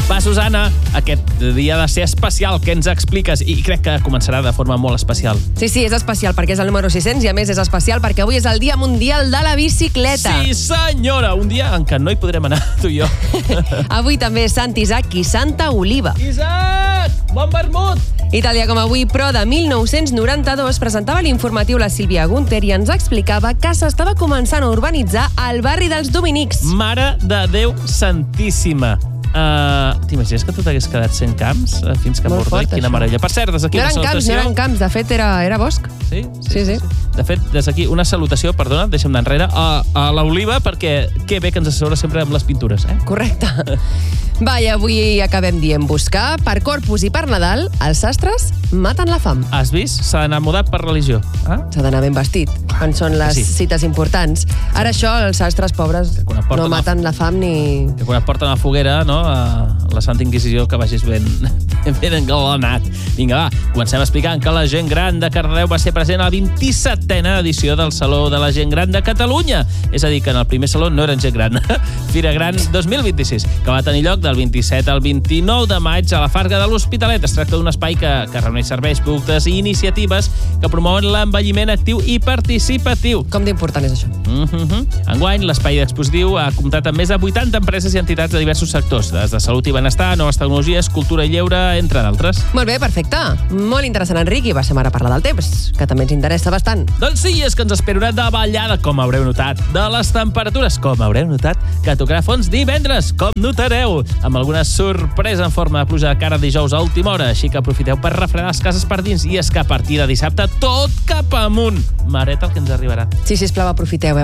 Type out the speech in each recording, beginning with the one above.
Va, Susana, aquest dia ha de ser especial. Què ens expliques? I crec que començarà de forma molt especial. Sí, és especial perquè és el número 600 i a més és especial perquè avui és el Dia Mundial de la Bicicleta. Sí, senyora! Un dia en què no hi podrem anar, tu i jo. Avui també és Sant Isaac i Santa Oliva. Isaac! Bon vermut! I tal dia com avui, però de 1992, presentava l'informatiu la Sílvia Gunter i ens explicava que s'estava començant a urbanitzar el barri dels Dominics. Mare de Déu Santíssima. T'imagines que tu t'hagués quedat sense camps fins que Molt Mordoi? fort, Quina això. meravella. Per cert, des d'aquí una salutació... No eren camps, de fet era bosc. Sí? Sí. De fet, des d'aquí una salutació, perdona, deixa'm d'enrere, a l'Oliva, perquè que bé que ens assessora sempre amb les pintures, eh? Correcte. Va, i avui acabem dient buscar. Per Corpus i per Nadal, els sastres maten la fam. Has vist? S'ha d'anar modat per religió. S'ha d'anar ben vestit, quan són les cites importants. Ara això, els sastres pobres no maten la fam ni... Que quan et porten a la foguera, no?, a la Santa Inquisició, que vagis ben engalanat. Vinga, va, comencem explicant que la gent gran de Cardedeu va ser present a la 27a edició del Saló de la Gent Gran de Catalunya. És a dir, que en el primer saló no eren gent gran. Fira Gran 2026, que va tenir lloc del 27 al 29 de maig a la Farga de l'Hospitalet. Es tracta d'un espai que reuneix serveis, productes i iniciatives que promouen l'envelliment actiu i participatiu. Com d'important és això? Enguany, l'espai expositiu ha comptat amb més de 80 empreses i entitats de diversos sectors, des de salut i benestar, noves tecnologies, cultura i lleure, entre d'altres. Molt bé, perfecte. Molt interessant, Enric, i passem ara a parlar del temps, que també ens interessa bastant. Doncs sí, és que ens espera una davallada, com haureu notat, de les temperatures, com haureu notat, que tocarà fons divendres, com notareu, amb alguna sorpresa en forma de pluja de cara dijous a última hora, així que aprofiteu per refredar les cases per dins, i és que a partir de dissabte tot cap amunt. Mareta, el que ens arribarà. Sí, sisplau, aprofiteu,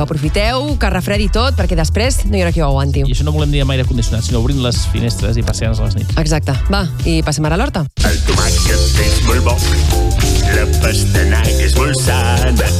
que refredi tot, perquè després no hi haurà qui ho aguanti. I això no volem dir amb aire condicionat, sinó obrint les finestres i passejant a les nits. Exacte. Va, i passem ara a l'horta. El tomàquet és molt bo, la pastanaga és molt sana.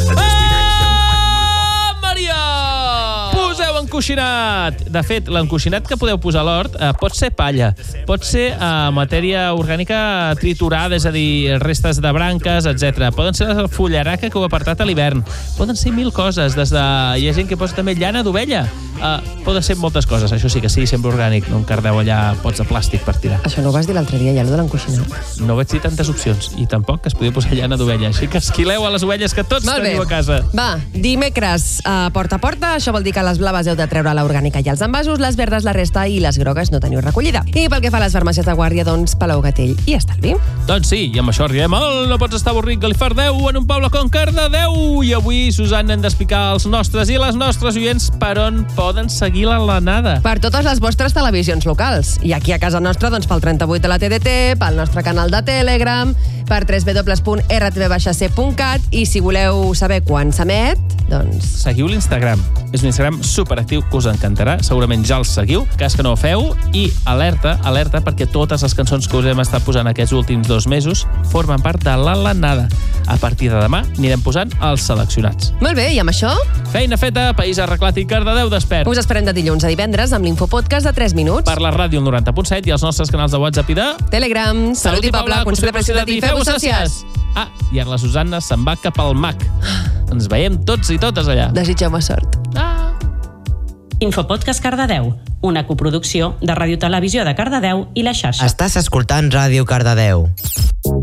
Maria! Poseu encoixinat! De fet, l'encoixinat que podeu posar a l'hort pot ser palla, pot ser matèria orgànica triturada, és a dir, restes de branques, etc. Poden ser la fullaraca que heu apartat a l'hivern. Poden ser 1000 coses, des de... Hi ha gent que posa també llana d'ovella. Poden ser moltes coses, això sí que sí, sempre orgànic, no encardeu allà pots de plàstic per tirar. Això no ho vas dir l'altre dia, ja, allò de l'encoixinat. No vaig dir tantes opcions, i tampoc que es podia posar llana d'ovella, així que esquileu a les ovelles que tots teniu a casa. Va, dimecres, porta a porta, això vol dir que les blaves heu de treure l'orgànica i els envasos, les verdes la resta i les grogues no teniu recollida. I pel que fa a les farmàcies de guàrdia, doncs Palau Gatell i estalvi. Doncs sí, i amb això arribem al No pots estar avorrit Galifardeu en un poble com Cardedeu. I avui, Susana, hem d'explicar als nostres i les nostres oients per on poden seguir l'anada. Per totes les vostres televisions locals. I aquí a casa nostra, doncs pel 38 de la TDT, pel nostre canal de Telegram, per www.rtv-c.cat i si voleu saber quan s'emet, doncs... Seguiu l'Instagram. És un Instagram superactiu que us encantarà. Segurament ja el seguiu, cas que no ho feu. I alerta, perquè totes les cançons que us hem estat posant aquests últims 2 mesos formen part de l'anada. A partir de demà anirem posant els seleccionats. Molt bé, i amb això? Feina feta, país arreglat i Cardedeu despert. Us esperem de dilluns a divendres amb l'infopodcast de 3 minuts. Per la ràdio al 90.7 i els nostres canals de WhatsApp i de... Telegram. Salut i poble, consulta per ciutat i feu-vos sòcies. I ara la Susana se'n va cap al MAC. Ens veiem tots i totes allà. Desitgeu-me sort. Infopodcast Cardedeu, una coproducció de Ràdio Televisió de Cardedeu i la xarxa. Estàs escoltant Ràdio Cardedeu.